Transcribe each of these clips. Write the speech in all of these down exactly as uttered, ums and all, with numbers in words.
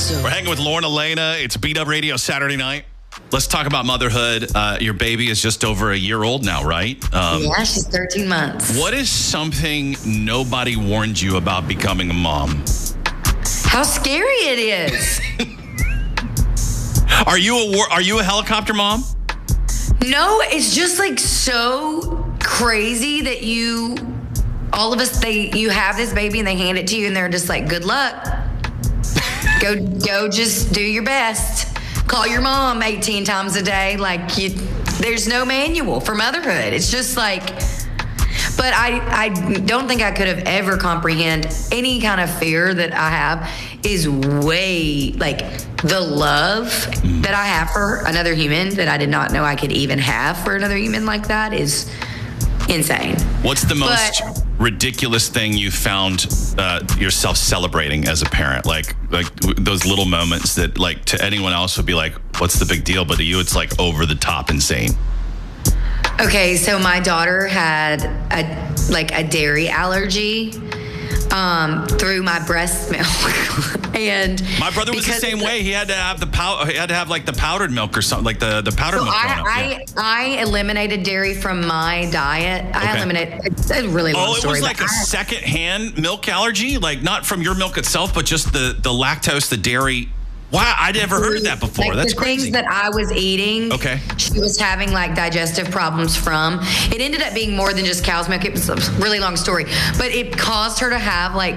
We're hanging with Lauren Elena. It's Beat Up Radio Saturday night. Let's talk about motherhood. Uh, your baby is just over a year old now, right? Um, yeah, she's thirteen months. What is something nobody warned you about becoming a mom? How scary it is. Are you a war- Are you a helicopter mom? No, it's just like so crazy that you, all of us, they you have this baby and they hand it to you and they're just like, good luck. Go, go, just do your best. Call your mom eighteen times a day. Like, you, there's no manual for motherhood. It's just like, but I, I don't think I could have ever comprehend any kind of fear that I have is way, like, the love that I have for another human that I did not know I could even have for another human like that is insane. What's the most but, ridiculous thing you found uh, yourself celebrating as a parent? Like, like those little moments that, like, to anyone else would be like, what's the big deal? But to you, it's like over the top insane. Okay, so my daughter had a like a dairy allergy um, through my breast milk, and my brother was the same way. He had to have the pow- He had to have like the powdered milk or something, like the the powdered so milk. I, up, I, yeah. I eliminated dairy from my diet. I Okay. eliminated. It's a really long Oh, it story. was like a I, secondhand milk allergy, like not from your milk itself, but just the the lactose, the dairy. Wow, I'd never heard of that before. Like That's the crazy. things that I was eating, Okay. she was having like digestive problems from. It ended up being more than just cow's milk. It was a really long story, but it caused her to have like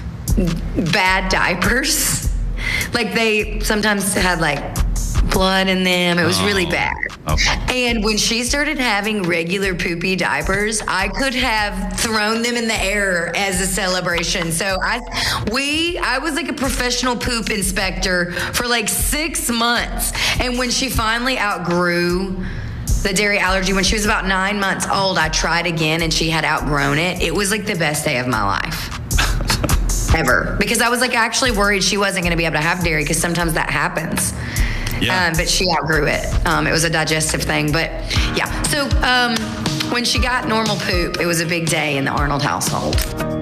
bad diapers. Like they sometimes had like blood in them. It was oh, really bad. Okay. And when she started having regular poopy diapers, I could have thrown them in the air as a celebration. So I, we, I was like a professional poop inspector for like six months. And when she finally outgrew the dairy allergy, when she was about nine months old, I tried again and she had outgrown it. It was like the best day of my life. Ever. Because I was like actually worried she wasn't going to be able to have dairy because sometimes that happens. Yeah. Um, but she outgrew it. Um, it was a digestive thing. But yeah. So um, when she got normal poop, it was a big day in the Arnold household.